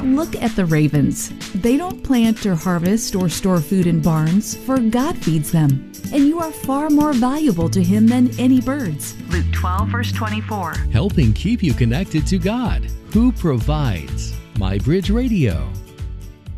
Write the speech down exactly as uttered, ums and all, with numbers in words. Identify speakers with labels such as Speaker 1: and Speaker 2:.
Speaker 1: Look at the ravens. They don't plant or harvest or store food in barns, for God feeds them. And you are far more valuable to Him than any birds. Luke twelve, verse twenty-four.
Speaker 2: Helping keep you connected to God, who provides. MyBridge Radio.